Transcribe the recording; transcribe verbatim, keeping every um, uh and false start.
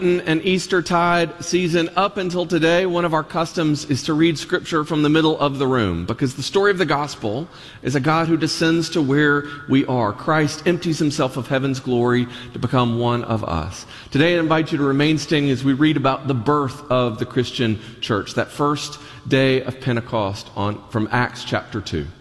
and Eastertide season up until today, one of our customs is to read scripture from the middle of the room, because the story of the gospel is a God who descends to where we are. Christ empties himself of heaven's glory to become one of us. Today I invite you to remain standing as we read about the birth of the Christian church, that first day of Pentecost on from Acts chapter two.